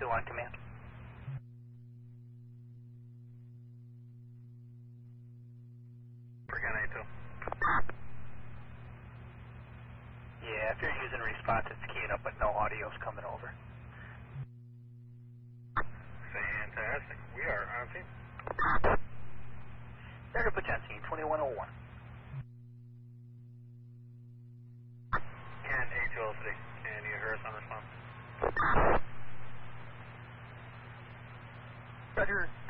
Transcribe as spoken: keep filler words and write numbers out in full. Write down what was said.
two on command. We're gonna two. Yeah, if you're using response, it's keying up, but no audio's coming over. Fantastic. We are on scene. There to put you on scene, twenty-one oh one. Can A two L three. Can you hear us on response? Roger.